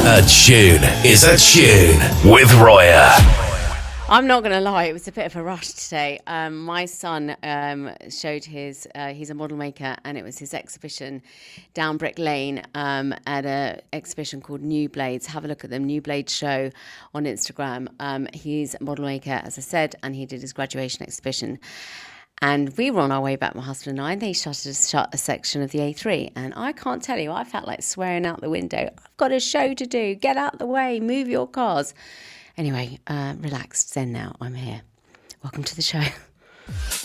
A tune is a tune with Roya. I'm not going to lie, it was a bit of a rush today. My son showed his, he's a model maker, and it was his exhibition down Brick Lane at an exhibition called New Blades. Have a look at them, New Blades Show on Instagram. He's a model maker, as I said, and he did his graduation exhibition. And we were on our way back, my husband and I, and they shut a section of the A3. And I can't tell you, I felt like swearing out the window. I've got a show to do. Get out the way. Move your cars. Anyway, relaxed, zen now. I'm here. Welcome to the show.